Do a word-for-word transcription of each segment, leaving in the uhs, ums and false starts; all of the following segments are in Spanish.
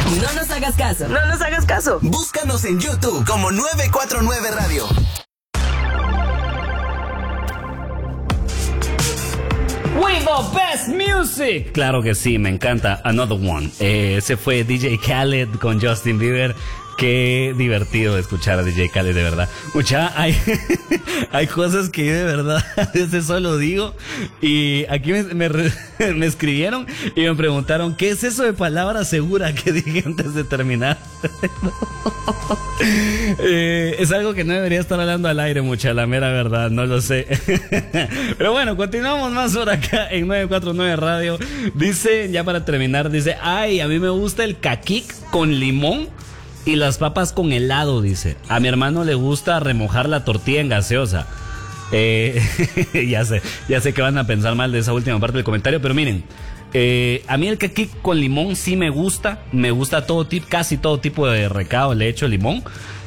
No nos hagas caso. No nos hagas caso. Búscanos en YouTube como nueve cuatro nueve Radio. We the best music. Claro que sí, me encanta. Another One. Eh, ese fue D J Khaled con Justin Bieber. Qué divertido escuchar a D J Khaled, de verdad. Mucha, hay, hay cosas que yo de verdad a veces solo digo. Y aquí me, me, me escribieron y me preguntaron, ¿qué es eso de palabra segura que dije antes de terminar? eh, es algo que no debería estar hablando al aire, mucha, la mera verdad, no lo sé. Pero bueno, continuamos más por acá en nueve cuatro nueve Radio. Dice, ya para terminar, dice, ay, a mí me gusta el caquic con limón y las papas con helado, dice. A mi hermano le gusta remojar la tortilla en gaseosa. Eh, ya sé, ya sé que van a pensar mal de esa última parte del comentario, pero miren, eh, a mí el caquic con limón sí me gusta. Me gusta todo tipo, casi todo tipo de recado le echo limón.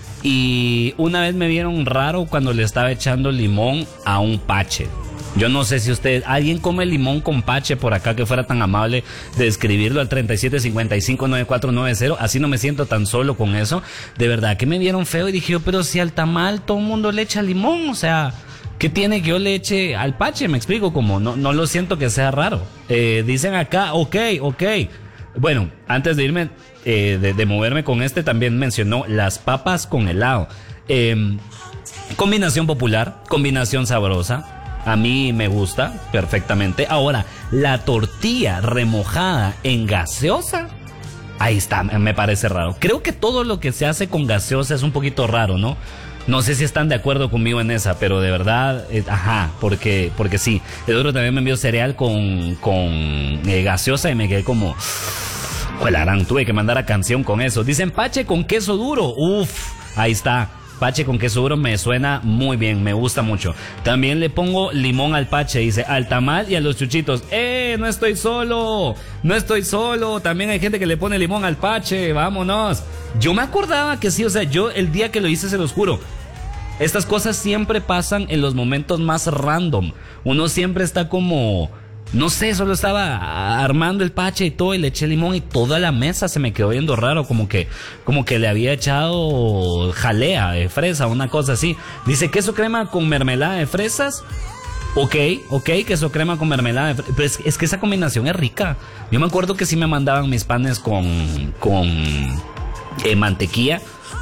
Y una vez me vieron raro cuando le estaba echando limón a un pache. Yo no sé si usted, alguien come limón con pache por acá que fuera tan amable de escribirlo al treinta y siete cincuenta y cinco noventa y cuatro noventa. Así no me siento tan solo con eso. De verdad que me vieron feo y dije yo, pero si al tamal todo el mundo le echa limón, o sea, ¿qué tiene que yo le eche al pache? Me explico, como no, no lo siento que sea raro. Eh, dicen acá, ok, ok. Bueno, antes de irme, eh, de, de moverme con este, también mencionó las papas con helado. Eh, combinación popular, combinación sabrosa. A mí me gusta perfectamente. Ahora, la tortilla remojada en gaseosa, ahí está, me parece raro. Creo que todo lo que se hace con gaseosa es un poquito raro, ¿no? No sé si están de acuerdo conmigo en esa, pero de verdad, eh, ajá, porque, porque sí. El otro también me envió cereal con, con eh, gaseosa y me quedé como, juelarán, tuve que mandar a canción con eso. Dicen pache con queso duro, uff, ahí está. Pache con queso duro me suena muy bien, me gusta mucho. También le pongo limón al pache, dice, al tamal y a los chuchitos. ¡Eh! No estoy solo, no estoy solo. También hay gente que le pone limón al pache, vámonos. Yo me acordaba que sí, o sea, yo el día que lo hice, se los juro, estas cosas siempre pasan en los momentos más random. Uno siempre está como, no sé, solo estaba armando el pache y todo, y le eché limón y toda la mesa se me quedó viendo raro, como que, como que le había echado jalea de fresa, una cosa así. Dice, queso crema con mermelada de fresas. Ok, ok, queso crema con mermelada de fresas. Pero es, es que esa combinación es rica. Yo me acuerdo que sí me mandaban mis panes con, con eh, mantequilla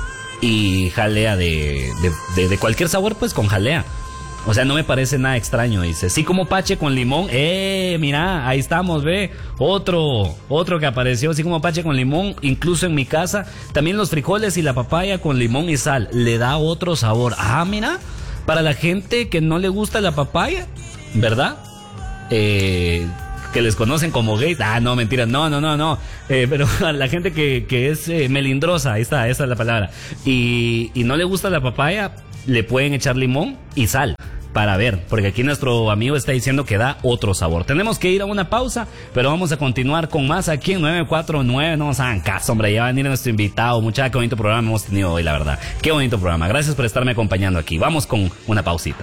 y jalea de, de, de, de cualquier sabor, pues con jalea. O sea, no me parece nada extraño, dice. Sí, como pache con limón. Eh, mira, ahí estamos, ve. Otro, otro que apareció, así como pache con limón. Incluso en mi casa, también los frijoles y la papaya con limón y sal. Le da otro sabor. Ah, mira, para la gente que no le gusta la papaya, ¿verdad? Eh, que les conocen como gays. Ah, no, mentira, no, no, no, no. Eh, pero a la gente que, que es eh, melindrosa, ahí está, esa es la palabra. Y, y no le gusta la papaya, le pueden echar limón y sal para ver, porque aquí nuestro amigo está diciendo que da otro sabor. Tenemos que ir a una pausa, pero vamos a continuar con más aquí en nueve cuatro nueve. No nos hagan caso, hombre, ya va a venir nuestro invitado. Mucha, qué bonito programa hemos tenido hoy, la verdad. Qué bonito programa. Gracias por estarme acompañando aquí. Vamos con una pausita.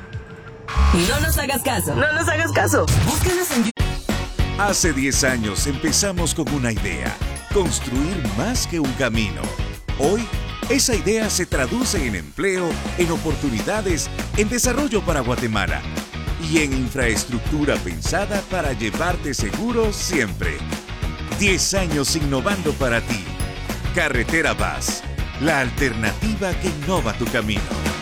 No nos hagas caso. No nos hagas caso. Búscanos en YouTube. Hace diez años empezamos con una idea: construir más que un camino. Hoy, esa idea se traduce en empleo, en oportunidades, en desarrollo para Guatemala y en infraestructura pensada para llevarte seguro siempre. diez años innovando para ti. Carretera Vaz, la alternativa que innova tu camino.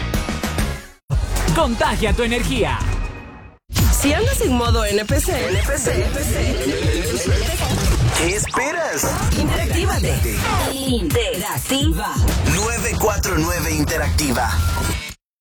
Contagia tu energía. Si andas en modo N P C, N P C, N P C, ¿qué esperas? Interactívate. Interactiva. nueve cuatro nueve Interactiva.